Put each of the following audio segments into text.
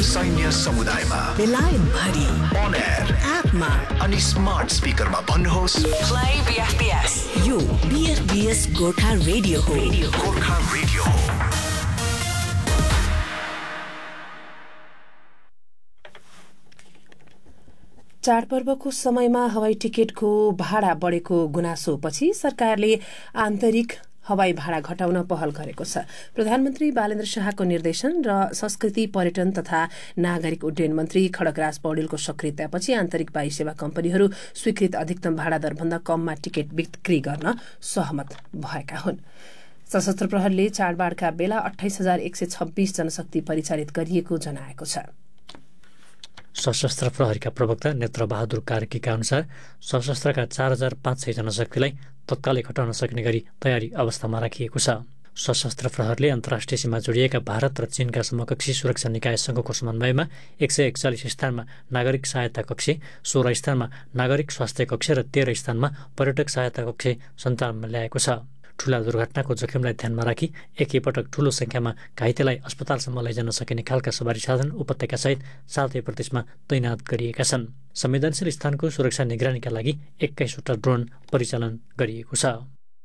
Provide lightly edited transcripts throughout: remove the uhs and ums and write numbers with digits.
सैन्य समुदायमा, बेलायत भरि, on air, एपमा अनि स्मार्ट स्पिकरमा भन्नुहोस् प्ले बीएफपीएस। यो बीएफपीएस गोर्खा रेडियो हो। गोर्खा रेडियो हो। चाडपर्वको समयमा हवाई टिकटको भाडा बढेको गुनासोपछि सरकारले आन्तरिक हवाई भाडा घटाउन पहल गरेको छ। प्रधानमन्त्री बालेन्द्र शाहको निर्देशन र संस्कृति, पर्यटन तथा नागरिक उड्डयन मन्त्री खड्गराज पौडेलको सक्रियतापछि आन्तरिक वायु सेवा कम्पनीहरू स्वीकृत अधिकतम भाडा दरभन्दा कममा टिकट बिक्री गर्न सहमत भएका हुन्। सशस्त्र प्रहरीले चाडबाडका बेला 28,126 जनशक्ति परिचालित गरिएको जनाएको छ। सशस्त्र प्रहरीका प्रवक्ता नेत्र बहादुर कार्कीका अनुसार सशस्त्रका 4,500 जनशक्तिलाई तत्कालै घटाउन सक्ने गरी तयारी अवस्थामा राखिएको छ। सशस्त्र प्रहरीले अन्तर्राष्ट्रिय सीमा जोडिएका भारत र चीनका समकक्षी सुरक्षा निकायसँगको समन्वयमा 141 स्थानमा नागरिक सहायता कक्ष, 16 स्थानमा नागरिक स्वास्थ्य कक्ष र 13 स्थानमा पर्यटक सहायता कक्ष सञ्चालनमा ल्याएको छ। ठूला दुर्घटनाको जोखिमलाई ध्यानमा राखी एकैपटक ठूलो संख्यामा घाइतेलाई अस्पतालसम्म लैजान सकिने खालका सवारी साधन उपत्यकासहित 7 प्रदेशमा तैनात गरिएका छन्। संवेदनशील स्थानको सुरक्षा निगरानीका लागि 21वटा ड्रोन परिचालन गरिएको छ।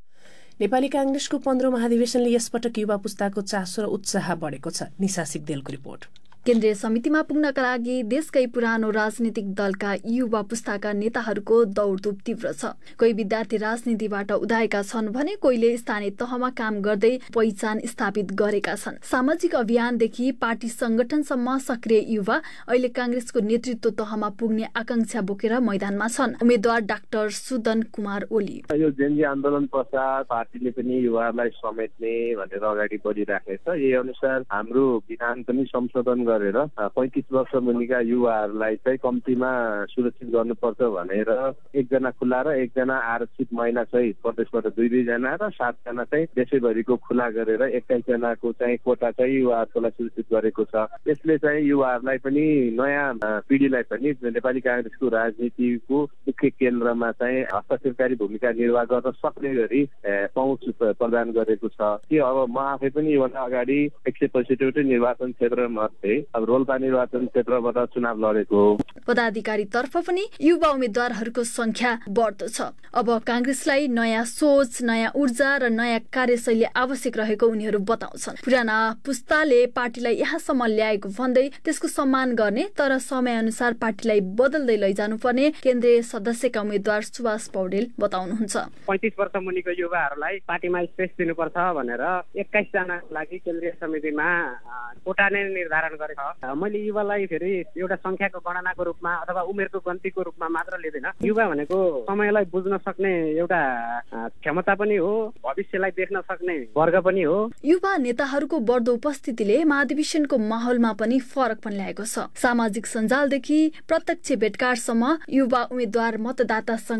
नेपाली कांग्रेसको 15औं महाधिवेशनले यसपटक युवा पुस्ताको चासो र उत्साह बढेको छ। निशा सिग्देलको रिपोर्ट। केन्द्रीय समितिमा पुग्नका लागि देशकै पुरानो राजनीतिक दलका युवा पुस्ताका नेताहरूको दौडधुप तीव्र छ। कोही विद्यार्थी राजनीतिबाट उदाएका छन् भने कोहीले स्थानीय तहमा काम गर्दै पहिचान स्थापित गरेका छन्। सामाजिक अभियानदेखि पार्टी संगठनसम्म सक्रिय युवा अहिले कांग्रेसको नेतृत्व तहमा पुग्ने आकांक्षा बोकेर मैदानमा छन्। उम्मेद्वार डाक्टर सुदन कुमार ओली। यो जेनजी आन्दोलन पश्चात पार्टीले पनि युवालाई समेट्ने भनेर अगाडि बढिराखेको छ। यही अनुसार हाम्रो विधान पनि संशोधन गरेर 35 वर्ष मुनिका युवाहरूलाई चाहिँ कम्तीमा सुरक्षित गर्नुपर्छ भनेर 1 जना खुला र 1 जना आरक्षित महिला सहित प्रदेशबाट 2 जना र 7 जना चाहिँ देशैभरिको खुला गरेर 21 जनाको चाहिँ कोटा चाहिँ युवाहरूलाई सुरक्षित गरेको छ। यसले चाहिँ युवाहरूलाई पनि नयाँ पिढीलाई पनि नेपाली कांग्रेसको राजनीतिको मुख्य केन्द्रमा चाहिँ हस्तक्षेपकारी भूमिका निर्वाह गर्न सक्ने गरी पहुँच प्रदान गरेको छ। कि अब म आफै पनि योभन्दा अगाडि 165वटै निर्वाचन क्षेत्रमध्ये अब रोल्पा निर्वाचन क्षेत्रबाट चुनाव लडेको। पदाधिकारीतर्फ पनि युवा उम्मेद्वारहरूको संख्या बढ्दो छ। अब कांग्रेसलाई नयाँ सोच, नयाँ ऊर्जा र नयाँ कार्यशैली आवश्यक रहेको उनीहरू बताउँछन्। पुराना पुस्ताले पार्टीलाई यहाँसम्म ल्याएको भन्दै त्यसको सम्मान गर्ने तर समय अनुसार पार्टीलाई बदल्दै लैजानुपर्ने केन्द्रीय सदस्यका उम्मेद्वार सुभाष पौडेल बताउनुहुन्छ। 35 वर्ष मुनिको युवाहरूलाई पार्टीमा स्पेस दिनुपर्छ भनेर 21 जनाको लागि केन्द्रीय समितिमा कोटा नै निर्धारण गरेको। मैले युवालाई फेरि एउटा संख्याको गणनाको रूपमा अथवा उमेरको गन्तीको रूपमा मात्र लिँदैन। युवा भनेको समयलाई बुझ्न सक्ने एउटा क्षमता पनि हो, भविष्यलाई देख्न सक्ने वर्ग पनि हो। युवा नेताहरूको बढ्दो उपस्थितिले महाधिवेशनको माहौलमा पनि फरक पनि ल्याएको छ। सामाजिक सञ्जालदेखि प्रत्यक्ष भेटघाटसम्म युवा उम्मेद्वार मतदातासँग